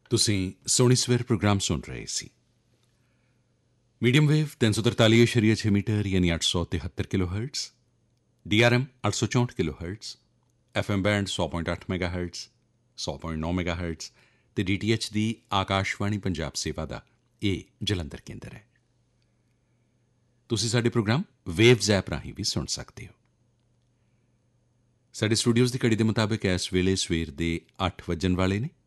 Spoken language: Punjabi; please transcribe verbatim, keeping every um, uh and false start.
ਤੁਸੀਂ ਸੋਹਣੀ ਸਵੇਰ ਪ੍ਰੋਗਰਾਮ ਸੁਣ ਰਹੇ ਸੀ। ਮੀਡੀਅਮ ਵੇਵ ਤਿੰਨ ਸੌ ਤਰਤਾਲੀ ਇਸ਼ਾਰੀਆ ਛੇ ਮੀਟਰ ਯਾਨੀ ਅੱਠ ਸੌ ਤਿਹੱਤਰ kilo hertz, D R M ਅੱਠ ਸੌ ਚੌਂਹਠ kilo hertz, F M band ਸੌ ਪੁਆਇੰਟ ਅੱਠ ਮੈਗਾ ਹਰਟਜ਼, ਸੌ ਪੁਆਇੰਟ ਨੌ ਮੈਗਾ ਹਰਟਜ਼ ਅਤੇ ਡੀ ਟੀ ਐਚ ਦੀ ਆਕਾਸ਼ਵਾਣੀ ਪੰਜਾਬ ਸੇਵਾ ਦਾ ਇਹ ਜਲੰਧਰ ਕੇਂਦਰ ਹੈ। ਤੁਸੀਂ ਸਾਡੇ ਪ੍ਰੋਗਰਾਮ ਵੇਵਜ਼ ਐਪ ਰਾਹੀਂ ਵੀ ਸੁਣ ਸਕਦੇ ਹੋ। ਸਾਡੇ ਸਟੂਡੀਓਜ਼ ਦੀ ਘੜੀ ਦੇ ਮੁਤਾਬਿਕ ਇਸ ਵੇਲੇ ਸਵੇਰ ਦੇ ਅੱਠ ਵੱਜਣ ਵਾਲੇ ਨੇ